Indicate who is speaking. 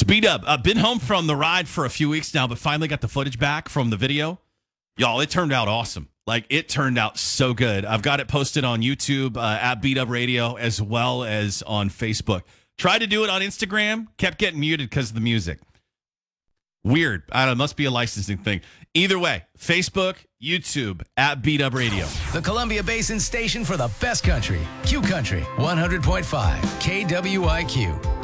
Speaker 1: B-Dub. I've been home from the ride for a few weeks now, but finally got the footage back from the video. Y'all, it turned out awesome. Like, it turned out so good. I've got it posted on YouTube at B-Dub Radio as well as on Facebook. Tried to do it on Instagram, kept getting muted because of the music. Weird. I don't know, it must be a licensing thing. Either way, Facebook, YouTube, at B-Dub Radio.
Speaker 2: The Columbia Basin station for the best country. Q Country, 100.5 KWIQ.